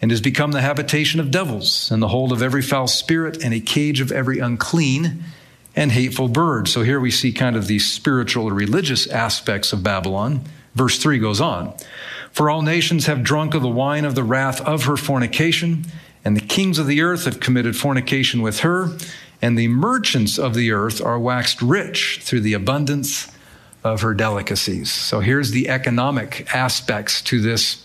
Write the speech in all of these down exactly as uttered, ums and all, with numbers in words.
and is become the habitation of devils, and the hold of every foul spirit, and a cage of every unclean and hateful bird. So here we see kind of the spiritual or religious aspects of Babylon. Verse three goes on. For all nations have drunk of the wine of the wrath of her fornication, and the kings of the earth have committed fornication with her, and the merchants of the earth are waxed rich through the abundance of her delicacies. So here's the economic aspects to this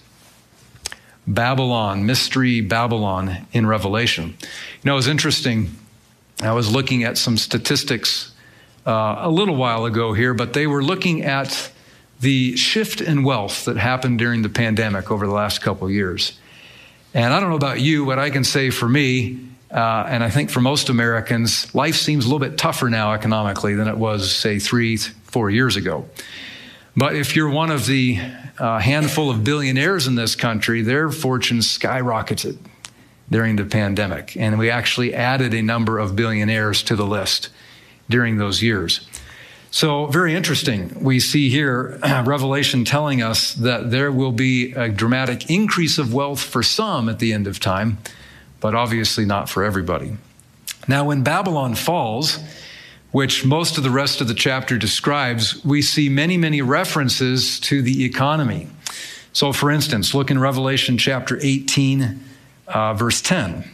Babylon, mystery Babylon in Revelation. You know, it was interesting. I was looking at some statistics uh, a little while ago here, but they were looking at the shift in wealth that happened during the pandemic over the last couple of years. And I don't know about you, but I can say for me, uh, and I think for most Americans, life seems a little bit tougher now economically than it was, say, three, four years ago. But if you're one of the uh, handful of billionaires in this country, their fortunes skyrocketed during the pandemic. And we actually added a number of billionaires to the list during those years. So very interesting. We see here Revelation telling us that there will be a dramatic increase of wealth for some at the end of time, but obviously not for everybody. Now, when Babylon falls, which most of the rest of the chapter describes, we see many, many references to the economy. So, for instance, look in Revelation chapter eighteen, uh, verse ten.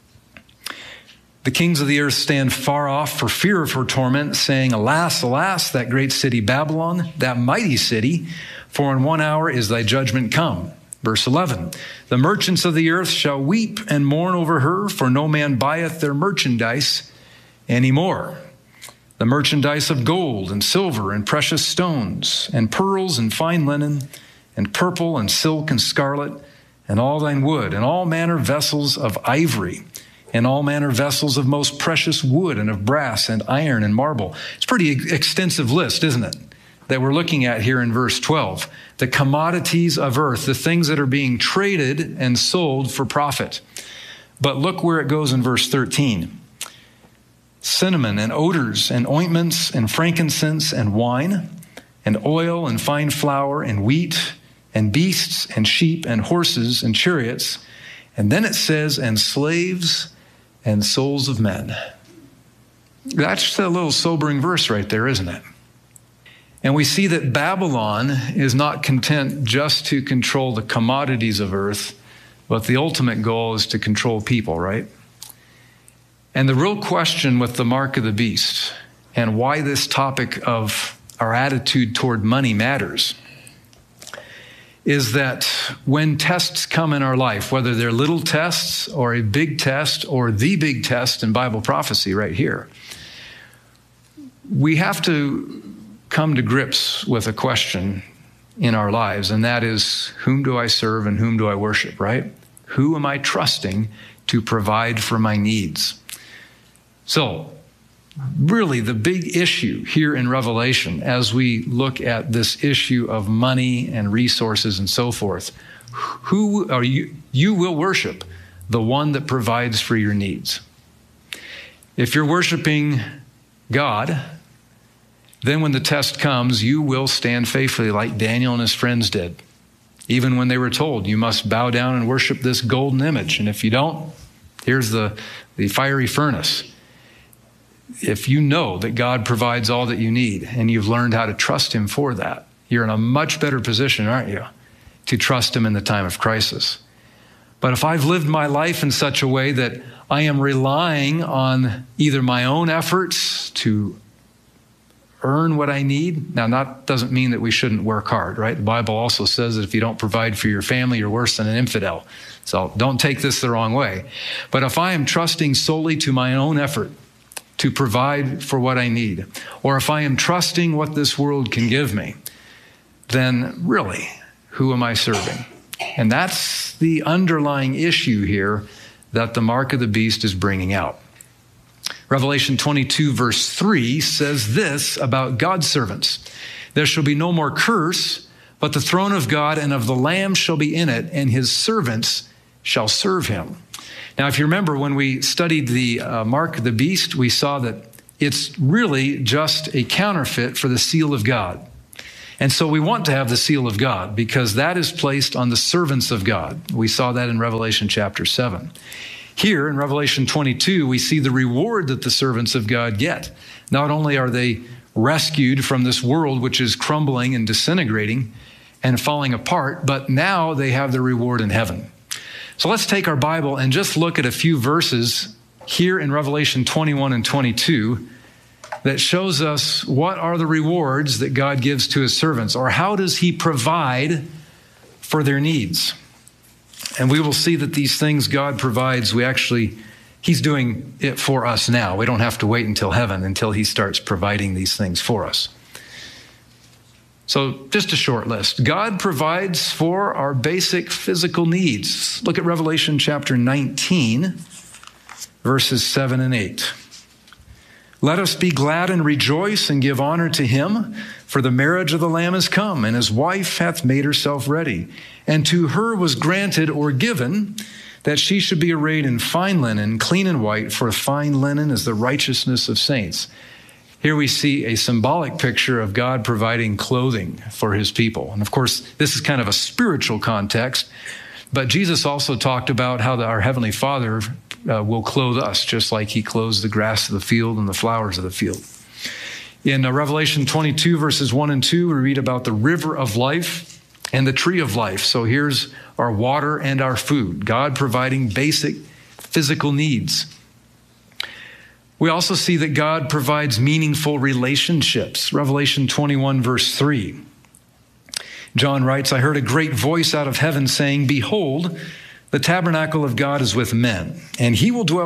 The kings of the earth stand far off for fear of her torment, saying, Alas, alas, that great city Babylon, that mighty city, for in one hour is thy judgment come. Verse eleven, the merchants of the earth shall weep and mourn over her, for no man buyeth their merchandise any more. The merchandise of gold and silver and precious stones and pearls and fine linen and purple and silk and scarlet and all thine wood and all manner vessels of ivory and all manner vessels of most precious wood and of brass and iron and marble. It's a pretty extensive list, isn't it, that we're looking at here in verse twelve. The commodities of earth, the things that are being traded and sold for profit. But look where it goes in verse thirteen. Cinnamon and odors and ointments and frankincense and wine and oil and fine flour and wheat and beasts and sheep and horses and chariots. And then it says, and slaves and souls of men. That's a little sobering verse right there, isn't it? And we see that Babylon is not content just to control the commodities of earth, but the ultimate goal is to control people, right? And the real question with the mark of the beast and why this topic of our attitude toward money matters is that when tests come in our life, whether they're little tests or a big test or the big test in Bible prophecy right here, we have to come to grips with a question in our lives, and that is, whom do I serve and whom do I worship, right? Who am I trusting to provide for my needs? So, really the big issue here in Revelation, as we look at this issue of money and resources and so forth, who are you? You will worship the one that provides for your needs. If you're worshiping God, then when the test comes, you will stand faithfully like Daniel and his friends did. Even when they were told, you must bow down and worship this golden image. And if you don't, here's the, the fiery furnace. If you know that God provides all that you need and you've learned how to trust him for that, you're in a much better position, aren't you, to trust him in the time of crisis. But if I've lived my life in such a way that I am relying on either my own efforts to earn what I need, now that doesn't mean that we shouldn't work hard, right? The Bible also says that if you don't provide for your family, you're worse than an infidel. So don't take this the wrong way. But if I am trusting solely to my own effort to provide for what I need, or if I am trusting what this world can give me, then really, who am I serving? And that's the underlying issue here that the mark of the beast is bringing out. Revelation twenty-two verse three says this about God's servants. There shall be no more curse, but the throne of God and of the Lamb shall be in it, and his servants shall serve him. Now, if you remember, when we studied the uh, mark of the beast, we saw that it's really just a counterfeit for the seal of God. And so we want to have the seal of God because that is placed on the servants of God. We saw that in Revelation chapter seven. Here in Revelation twenty-two, we see the reward that the servants of God get. Not only are they rescued from this world which is crumbling and disintegrating and falling apart, but now they have the reward in heaven. So let's take our Bible and just look at a few verses here in Revelation twenty-one and twenty-two that shows us what are the rewards that God gives to his servants, or how does he provide for their needs. And we will see that these things God provides, we actually, he's doing it for us now. We don't have to wait until heaven until he starts providing these things for us. So just a short list. God provides for our basic physical needs. Look at Revelation chapter nineteen, verses seven and eight. Let us be glad and rejoice and give honor to him, for the marriage of the Lamb is come, and his wife hath made herself ready. And to her was granted or given that she should be arrayed in fine linen, clean and white, for fine linen is the righteousness of saints. Here we see a symbolic picture of God providing clothing for his people. And of course, this is kind of a spiritual context, but Jesus also talked about how the, our Heavenly Father uh, will clothe us, just like he clothes the grass of the field and the flowers of the field. In uh, Revelation twenty-two, verses one and two, we read about the river of life and the tree of life. So here's our water and our food, God providing basic physical needs. We also see that God provides meaningful relationships. Revelation twenty-one, verse three. John writes, I heard a great voice out of heaven saying, behold, the tabernacle of God is with men, and he will dwell